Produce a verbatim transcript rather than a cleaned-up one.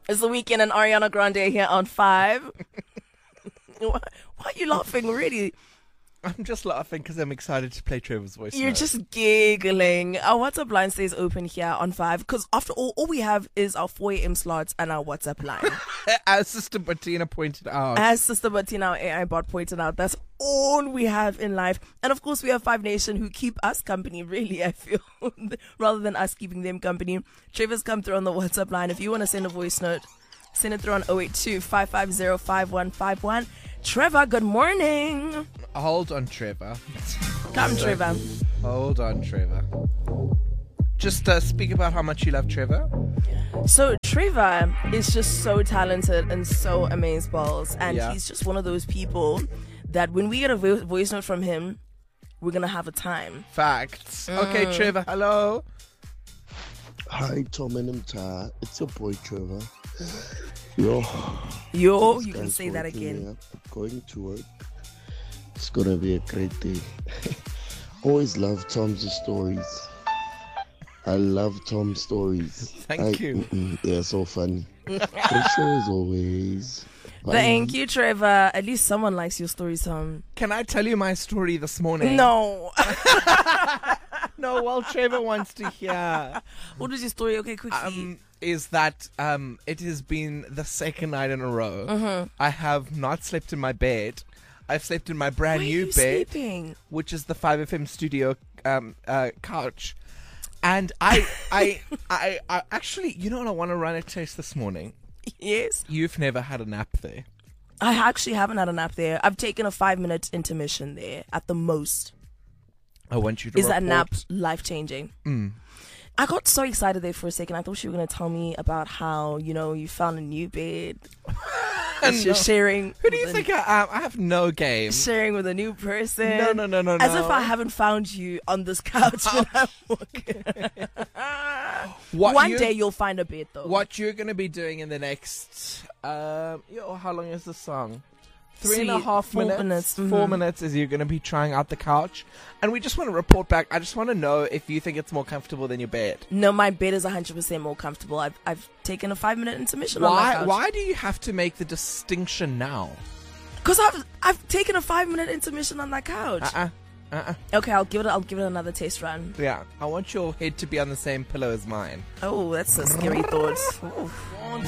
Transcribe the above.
It's the weekend and Ariana Grande here on five. why, why are you laughing already? I'm just laughing because I'm excited to play Trevor's voice. You're note. just giggling. Our WhatsApp line stays open here on five because after all, all we have is our four a.m. slots and our WhatsApp line. As Sister Bettina pointed out. As Sister Bettina, our A I bot, pointed out, that's all we have in life. And of course, we have Five Nation who keep us company, really, I feel, rather than us keeping them company. Trevor's come through on the WhatsApp line. If you want to send a voice note, send it through on oh eight two, five five zero, five one five one. Trevor, good morning. Hold on, Trevor. Come, Trevor. Hold on, Trevor. Just uh, speak about how much you love Trevor. So Trevor is just so talented and so amazeballs, and Yeah. he's just one of those people that when we get a vo- voice note from him, we're gonna have a time. Facts. Mm. Okay, Trevor, hello. Hi, Tom and Mta. It's your boy Trevor. Yo, Yo, this you can guy's say that waking again. me up. I'm going to work. It's gonna be a great day. Always love Tom's stories. I love Tom's stories. Thank I, you. mm-mm, they're so funny. Great show as always. Bye. Thank you, Trevor. At least someone likes your stories, Tom. Can I tell you my story this morning? No. No, well, Trevor wants to hear. What was your story? Okay, quickly. Um, is that um, it has been the second night in a row. Mm-hmm. I have not slept in my bed. I've slept in my brand Where are new you bed, sleeping? which is the five F M studio um, uh, couch. And I, I, I, I actually, you know what? I want to run a test this morning. Yes. You've never had a nap there. I actually haven't had a nap there. I've taken a five-minute intermission there at the most. I want you to Is that report. nap life-changing? Mm. I got so excited there for a second. I thought you were going to tell me about how, you know, you found a new bed. And you're No. sharing. Who do you with think a, I am? I have no game. Sharing with a new person. No, no, no, no, As no. if I haven't found you on this couch when I'm walking. What One you- day you'll find a bed, though. What you're going to be doing in the next, um, yo, how long is the song? Three and a Three- half four minutes. minutes, Four mhm. minutes is you're going to be trying out the couch. And we just want to report back. I just want to know if you think it's more comfortable than your bed. No, my bed is one hundred percent more comfortable. I've, I've taken a five-minute intermission on my Why, couch. why do you have to make the distinction now? Because I've, I've taken a five-minute intermission on that couch. Uh-uh. Uh-uh. Okay, I'll give it. I'll give it another test run. Yeah. I want your head to be on the same pillow as mine. Oh, that's a scary thought. Ooh.